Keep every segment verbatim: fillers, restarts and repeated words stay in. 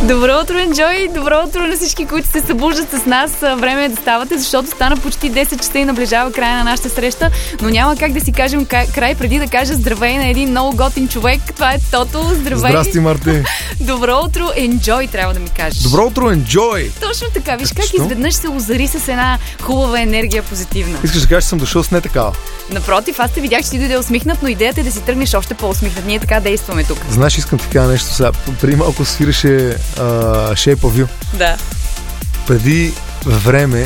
Добро утро, Enjoy! Добро утро на всички, които се събуждат с нас. Време е да ставате, защото стана почти десет часа и наближава края на нашата среща, но няма как да си кажем край преди да кажа здравей на един много готин човек. Това е Тото. Здравей! Здрасти, Марти! Добро утро, Enjoy, трябва да ми кажеш. Добро утро, Enjoy! Точно така, виж как изведнъж се озари с една хубава енергия позитивна. Искаш да кажеш, че съм дошъл с не такава? Напротив, аз те видях, че ти дойде усмихнат, но идеята е да си тръгнеш още по-усмихнат. Ние така действаме тук. Знаеш, искам ти кажа нещо сега. Преди малко свиреше Uh, Shape of You. Да. Преди време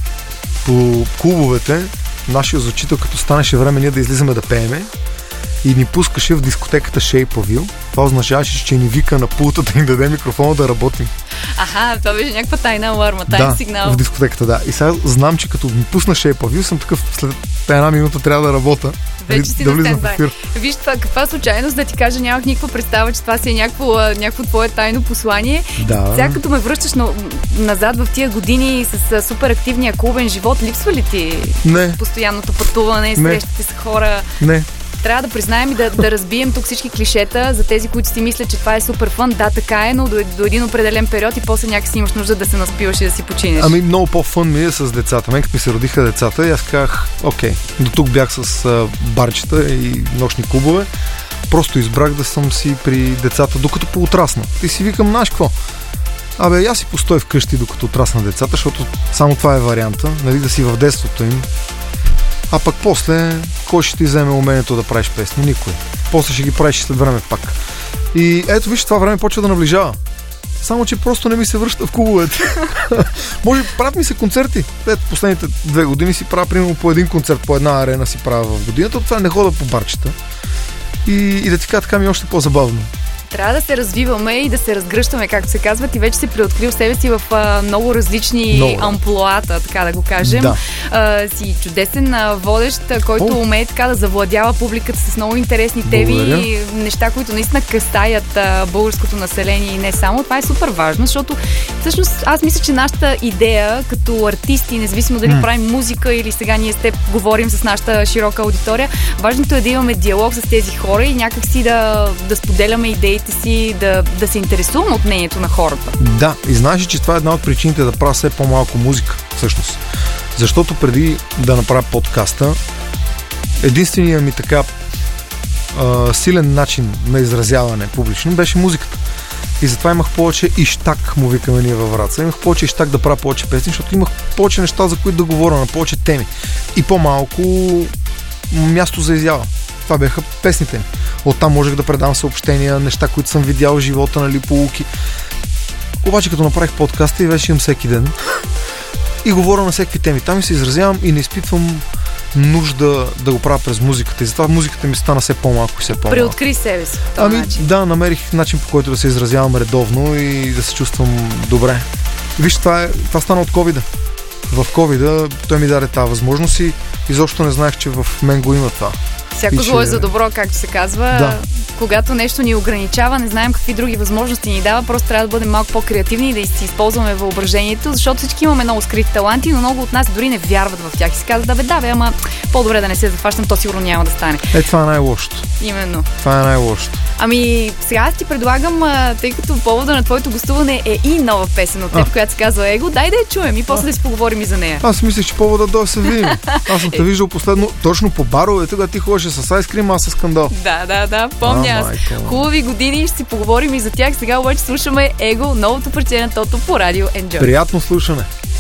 по клубовете нашия звучител, като станеше време ние да излизаме да пееме и ни пускаше в дискотеката Shape of You. Това означаваше, че ни вика на пулта да ни даде микрофона да работим. Аха, това беше някаква тайна аларма, тайна да, сигнал. В дискотеката, да. И сега знам, че като ми пусна Shape of You, съм такъв, след една минута трябва да работя. Вече си да на влизам стендбай. Виж това, каква случайност да ти кажа, нямах никаква представа, че това си е някакво, някакво твое тайно послание. Да. Сега като ме връщаш на, назад в тия години с, с супер активния клубен живот, липсва ли ти Не. постоянното пътуване, срещите с хора? Не. Трябва да признаем и да, да разбием тук всички клишета за тези, които си мислят, че това е супер фън. Да, така е, но до, до един определен период и после някакси имаш нужда да се наспиваш и да си починеш. Ами много по-фън ми е с децата. Мен като ми се родиха децата и аз казах, окей, до тук бях с а, барчета и нощни клубове. Просто избрах да съм си при децата, докато поотрасна. И си викам, знаеш какво? Абе, аз си постой вкъщи, докато отрасна децата, защото само това е варианта, нали, да си в детството им. А пък после, кой ще ти вземе умението да правиш песни? Никой. После ще ги правиш след време пак. И ето виж, това време почва да наближава. Само, че просто не ми се връща в клубовете. Може, правят ми се концерти. Ето, последните две години си правя примерно по един концерт, по една арена си правя в годината. Това не хода по барчета. И, и да ти кажа, така ми е още по-забавно. Трябва да се развиваме и да се разгръщаме, както се казват, и вече си преоткрил себе си в а, много различни много. амплоата, така да го кажем. Да. А, си чудесен а, водещ, който О. умее така да завладява публиката с много интересни теми и неща, които наистина касаят а, българското население и не само. Това е супер важно, защото всъщност аз мисля, че нашата идея като артисти, независимо дали mm. правим музика или сега ние с теб говорим с нашата широка аудитория, важното е да имаме диалог с тези хора и някакси да, да споделяме идеите си, да, да се интересувам от мнението на хората. Да, и знаеш, че това е една от причините да правя все по-малко музика, всъщност. Защото преди да направя подкаста, единственият ми така а, силен начин на изразяване публично беше музиката. И затова имах повече ищак, му викаме ние във Враца. Имах повече ищак да правя повече песни, защото имах повече неща, за които да говоря, на повече теми. И по-малко място за изява. Това бяха песните ми. Оттам можех да предам съобщения, неща, които съм видял в живота, нали, полуки. Обаче като направих подкаста и вече имам всеки ден и говоря на всеки теми. Там и се изразявам и не изпитвам нужда да го правя през музиката. И затова музиката ми стана все по-малко и все по-малко. Преоткри себе си. Ами начин. Да, намерих начин, по който да се изразявам редовно и да се чувствам добре. Виж, това, е, това стана от ковида. В ковида той ми даде тази възможност и изобщо не знаех, че в мен го има това. Всяко зло е за добро, както се казва. Да. Когато нещо ни ограничава, не знаем какви други възможности ни дава, просто трябва да бъдем малко по-креативни и да си използваме въображението, защото всички имаме много скрити таланти, но много от нас дори не вярват в тях и си казват, да бе, да бе, ама по-добре да не се захващам, то сигурно няма да стане. Е, това е най-лошото. Именно. Това е най-лошото. Ами, сега аз ти предлагам, тъй като повода на твоето гостуване е и нова песен от теб, а. която се казва Его, дай да я чуем и после а. да си поговорим и за нея. Аз мислех, че повода да се видим. Аз съм те виждал последно точно по баровете, когато ти ходеше с айскрим, аз с скандал. Да, да, да, помня аз. Хубави години, ще си поговорим и за тях. Сега обаче слушаме Его, новото парче на Тото по радио Enjoy. Приятно слушане.